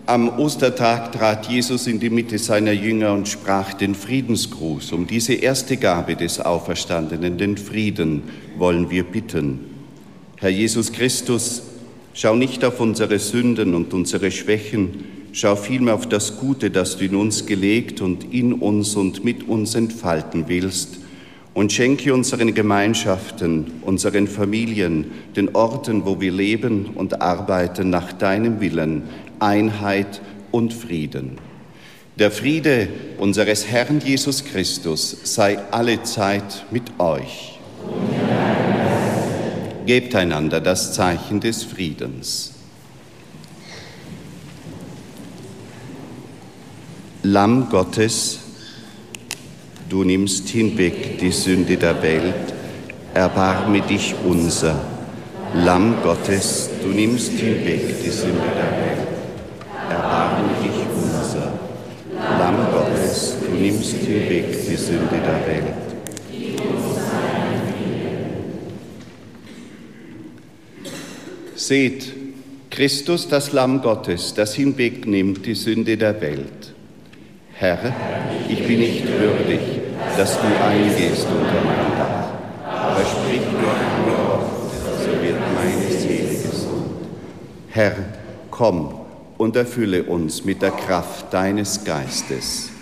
Am Ostertag trat Jesus in die Mitte seiner Jünger und sprach den Friedensgruß. Um diese erste Gabe des Auferstandenen, den Frieden, wollen wir bitten. Herr Jesus Christus, schau nicht auf unsere Sünden und unsere Schwächen, schau vielmehr auf das Gute, das du in uns gelegt und in uns und mit uns entfalten willst. Und schenke unseren Gemeinschaften, unseren Familien, den Orten, wo wir leben und arbeiten, nach deinem Willen, Einheit und Frieden. Der Friede unseres Herrn Jesus Christus sei allezeit mit euch. Gebt einander das Zeichen des Friedens. Lamm Gottes, du nimmst hinweg die Sünde der Welt, erbarme dich unser. Lamm Gottes, du nimmst hinweg die Sünde der Welt, erbarme dich unser. Lamm Gottes, du nimmst hinweg die Sünde der Welt. Seht, Christus, das Lamm Gottes, das hinwegnimmt die Sünde der Welt. Herr, ich bin nicht würdig, dass du eingehst unter mein Dach, aber sprich nur ein Wort, so wird meine Seele gesund. Herr, komm und erfülle uns mit der Kraft deines Geistes.